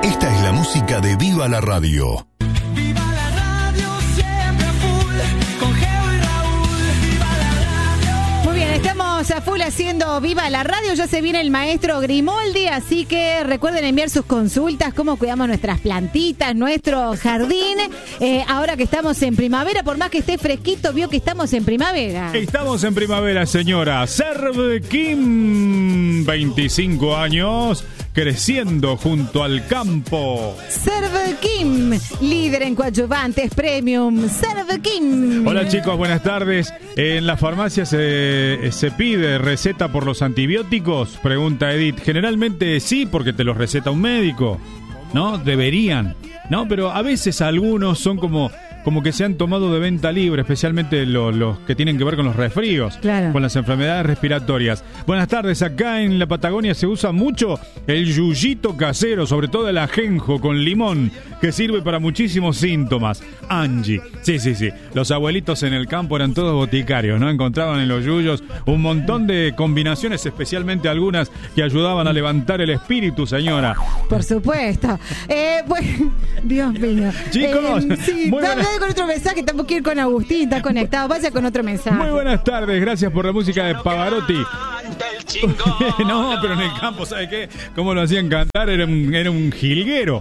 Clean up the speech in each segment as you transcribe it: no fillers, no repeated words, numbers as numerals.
Esta es la música de Viva la Radio. Viva la radio, siempre a full, con Geo y Raúl. Viva la radio. Muy bien, estamos a full haciendo Viva la Radio. Ya se viene el maestro Grimoldi, así que recuerden enviar sus consultas, cómo cuidamos nuestras plantitas, nuestro jardín. Ahora que estamos en primavera, por más que esté fresquito, vio que estamos en primavera. Estamos en primavera, señora. Serve Kim, 25 años, creciendo junto al campo. Serve Kim, líder en coadyuvantes premium. Serve Kim. Hola chicos, buenas tardes. ¿En la farmacia se pide receta por los antibióticos? Pregunta Edith. Generalmente sí, porque te los receta un médico, ¿no? Deberían, ¿no? Pero a veces algunos son como que se han tomado de venta libre, especialmente los que tienen que ver con los resfríos, claro, con las enfermedades respiratorias. Buenas tardes, acá en la Patagonia se usa mucho el yuyito casero, sobre todo el ajenjo con limón, que sirve para muchísimos síntomas. Angie, sí, los abuelitos en el campo eran todos boticarios, ¿no? Encontraban en los yuyos un montón de combinaciones, especialmente algunas que ayudaban a levantar el espíritu, señora. Por supuesto. Bueno, Dios mío. Chicos, sí, muy buenas. con otro mensaje, tampoco quiero ir con Agustín, está conectado, vaya con otro mensaje. Muy buenas tardes, gracias por la música de Pavarotti. No, pero en el campo, ¿sabe qué? ¿Cómo lo hacían cantar? Era un jilguero.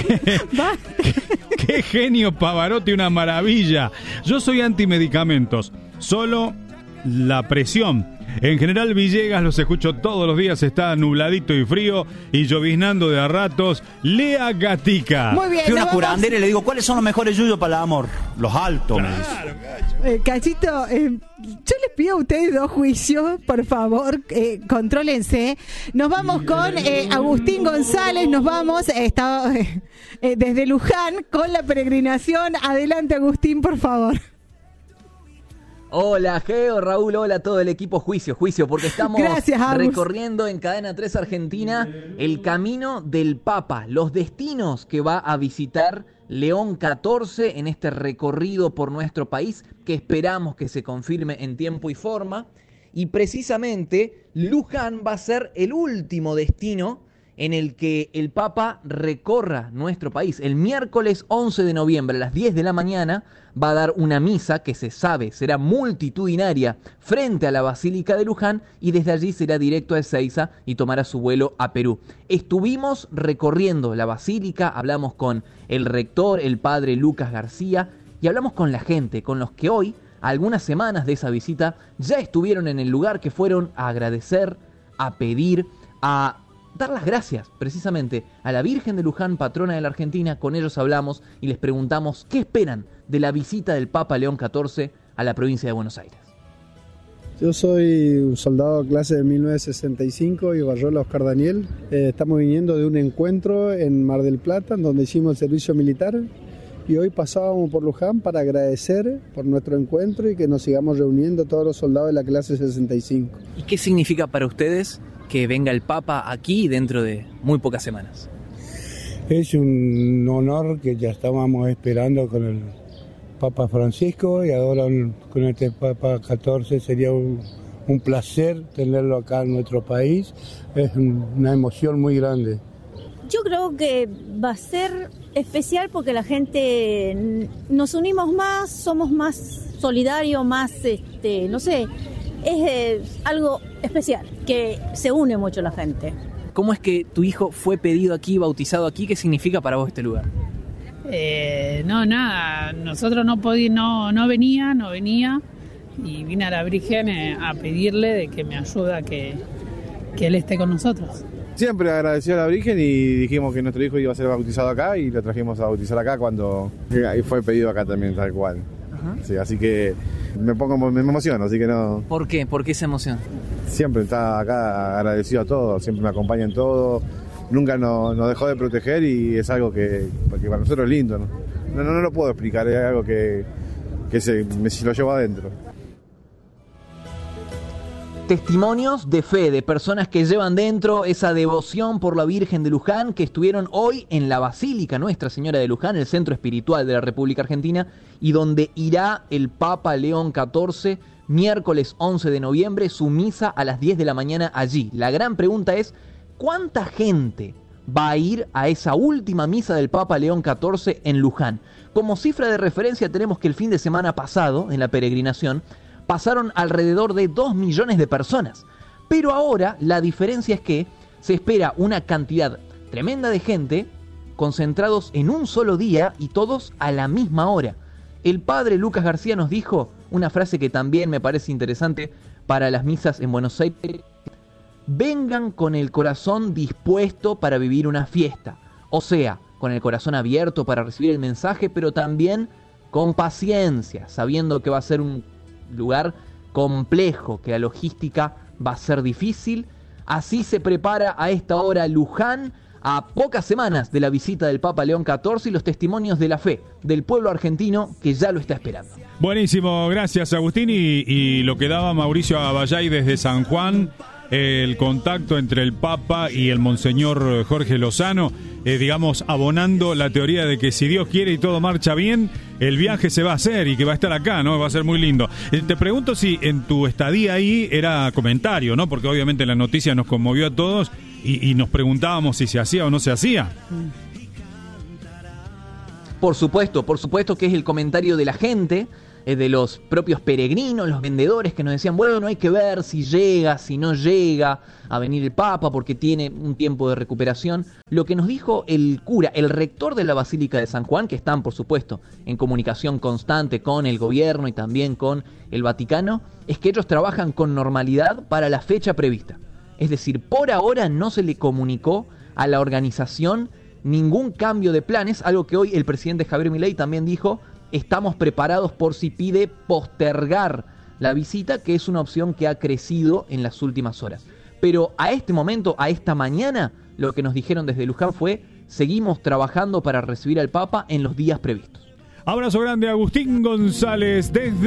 Qué genio Pavarotti, una maravilla. Yo soy antimedicamentos, solo la presión. En General Villegas los escucho todos los días, está nubladito y frío y lloviznando de a ratos. Lea Gatica. Muy bien. Fui a una curandera y le digo, ¿cuáles son los mejores yuyos para el amor? Los altos, me dice. Cachito, yo les pido a ustedes 2 juicios, por favor, contrólense. Nos vamos con Agustín González, nos vamos desde Luján con la peregrinación. Adelante, Agustín, por favor. Hola Geo, Raúl, hola a todo el equipo. Juicio, porque estamos recorriendo en Cadena 3 Argentina el camino del Papa, los destinos que va a visitar León XIV en este recorrido por nuestro país, que esperamos que se confirme en tiempo y forma. Y precisamente Luján va a ser el último destino en el que el Papa recorra nuestro país. El miércoles 11 de noviembre a las 10 de la mañana va a dar una misa que se sabe será multitudinaria frente a la Basílica de Luján, y desde allí será directo a Ezeiza y tomará su vuelo a Perú. Estuvimos recorriendo la Basílica, hablamos con el rector, el padre Lucas García, y hablamos con la gente, con los que hoy, a algunas semanas de esa visita, ya estuvieron en el lugar, que fueron a agradecer, a pedir, a dar las gracias precisamente a la Virgen de Luján, patrona de la Argentina. Con ellos hablamos y les preguntamos qué esperan de la visita del Papa León XIV a la provincia de Buenos Aires. Yo soy un soldado de clase de 1965 y Barrola Oscar Daniel. Estamos viniendo de un encuentro en Mar del Plata, en donde hicimos el servicio militar, y hoy pasábamos por Luján para agradecer por nuestro encuentro y que nos sigamos reuniendo todos los soldados de la clase 65. ¿Y qué significa para ustedes que venga el Papa aquí dentro de muy pocas semanas? Es un honor que ya estábamos esperando con el Papa Francisco, y ahora con este Papa 14 sería un placer tenerlo acá en nuestro país. Es una emoción muy grande. Yo creo que va a ser especial porque la gente nos unimos más, somos más solidarios, más, no sé, es algo especial, que se une mucho la gente. ¿Cómo es que tu hijo fue pedido aquí, bautizado aquí? ¿Qué significa para vos este lugar? No, nada, nosotros no venía y vine a la Virgen a pedirle de que me ayude a que él esté con nosotros. Siempre agradeció a la Virgen y dijimos que nuestro hijo iba a ser bautizado acá, y lo trajimos a bautizar acá cuando fue pedido acá también, tal cual. Sí, así que me emociono, así que no. ¿Por qué? ¿Por qué esa emoción? Siempre está acá agradecido a todo, siempre me acompaña en todo, nunca nos dejó de proteger, y es algo que para nosotros es lindo, ¿no? No lo puedo explicar, es algo que se lo llevo adentro. Testimonios de fe de personas que llevan dentro esa devoción por la Virgen de Luján, que estuvieron hoy en la Basílica Nuestra Señora de Luján, el centro espiritual de la República Argentina, y donde irá el Papa León XIV miércoles 11 de noviembre, su misa a las 10 de la mañana allí. La gran pregunta es, ¿cuánta gente va a ir a esa última misa del Papa León XIV en Luján. Como cifra de referencia tenemos que el fin de semana pasado, en la peregrinación, pasaron alrededor de 2 millones de personas. Pero ahora la diferencia es que se espera una cantidad tremenda de gente concentrados en un solo día y todos a la misma hora. El padre Lucas García nos dijo una frase que también me parece interesante para las misas en Buenos Aires: vengan con el corazón dispuesto para vivir una fiesta. O sea, con el corazón abierto para recibir el mensaje, pero también con paciencia, sabiendo que va a ser un lugar complejo, que la logística va a ser difícil. Así se prepara a esta hora Luján, a pocas semanas de la visita del Papa León XIV, y los testimonios de la fe del pueblo argentino que ya lo está esperando. Buenísimo, gracias Agustín. Y lo que daba Mauricio Abayay desde San Juan, el contacto entre el Papa y el Monseñor Jorge Lozano, digamos, abonando la teoría de que si Dios quiere y todo marcha bien, el viaje se va a hacer y que va a estar acá, ¿no? Va a ser muy lindo. Te pregunto si en tu estadía ahí era comentario, ¿no? Porque obviamente la noticia nos conmovió a todos y nos preguntábamos si se hacía o no se hacía. Por supuesto que es el comentario de la gente, de los propios peregrinos, los vendedores que nos decían, bueno, hay que ver si llega, si no llega a venir el Papa porque tiene un tiempo de recuperación. Lo que nos dijo el cura, el rector de la Basílica de San Juan, que están, por supuesto, en comunicación constante con el gobierno y también con el Vaticano, es que ellos trabajan con normalidad para la fecha prevista. Es decir, por ahora no se le comunicó a la organización ningún cambio de planes, algo que hoy el presidente Javier Milei también dijo: estamos preparados por si pide postergar la visita, que es una opción que ha crecido en las últimas horas. Pero a este momento, a esta mañana, lo que nos dijeron desde Luján fue: seguimos trabajando para recibir al Papa en los días previstos. Abrazo grande, Agustín González, desde